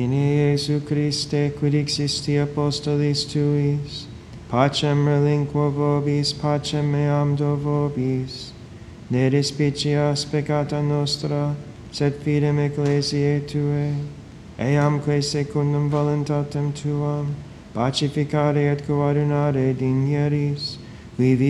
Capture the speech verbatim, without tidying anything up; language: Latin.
In Iesu Christe, quid existi apostolis tuis, pacem relinquo vobis, pacem meam do vobis. Ne despicias peccata nostra, sed fidem ecclesiae Tuae, eamque secundum voluntatem Tuam, pacificare et coadunare digneris, qui